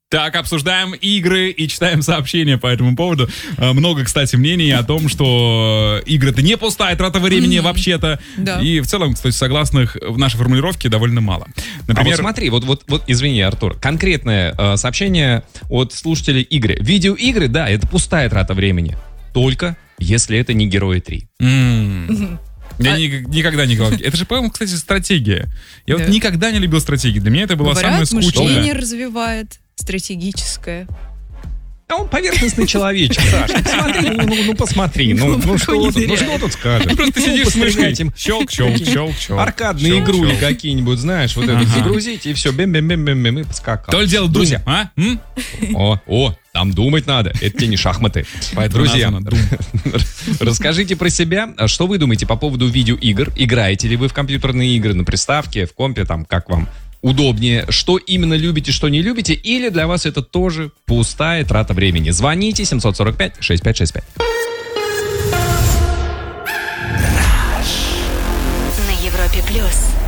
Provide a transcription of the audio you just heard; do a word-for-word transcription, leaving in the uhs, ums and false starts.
Так, обсуждаем игры и читаем сообщения по этому поводу. Много, кстати, мнений о том, что игры-то не пустая трата времени mm-hmm. вообще-то. Да. И в целом, кстати, согласных в нашей формулировке довольно мало. Например... А вот смотри, вот, вот, вот извини, Артур, конкретное э, сообщение от слушателей игры. Видеоигры, да, это пустая трата времени. Только если это не Герои три. Mm. Я а... ни, никогда не говорил. Это же, по-моему, кстати, стратегия. Я да. вот никогда не любил стратегии. Для меня это была Говорят, самая скучная. Мышление развивает, стратегическое. А он поверхностный человечек, Саша. Посмотри, ну, ну, ну посмотри, ну, ну, что, тут, ну что тут скажешь? Ну, просто сидишь с мышкой, щелк, щелк, щелк, щелк. Аркадные игрули какие-нибудь, знаешь, вот это загрузить, и все, бэм-бэм-бэм-бэм, и поскакал. То ли дело Друзья, а? О, о, там думать надо, это тебе не шахматы. Друзья, расскажите про себя, что вы думаете по поводу видеоигр? Играете ли вы в компьютерные игры на приставке, в компе, там, как вам удобнее, что именно любите, что не любите, или для вас это тоже пустая трата времени? Звоните семь сорок пять шестьдесят пять шестьдесят пять. На Европе плюс.